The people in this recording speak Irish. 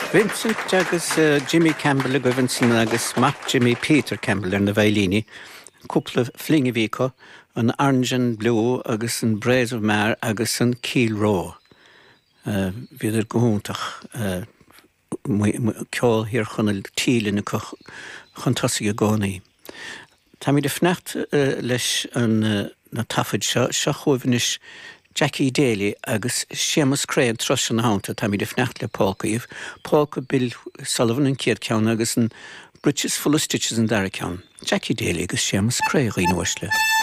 Vincent agus Jimmy Campbell a go Vincent agus Mac Jimmy Peter Campbell na bhailíní, cúpla flingi bhíco, an Orange Blue agus an Braes of Mare agus an Keel Row. Viidir gohúntach ceol hir chun tílin chun tosaigh gcónaí. Tá mí de fnecht leis an na tafid seo chuimhnis Jackie Daly agus Seamus Cray an tros an hánta tá mí de fnecht le Pácaíomh, Páca Bill Sullivan an Céad Ceann agus an Britches full of Stitches an Dara Ceann. Jackie Daly agus Seamus Cray rianúisle.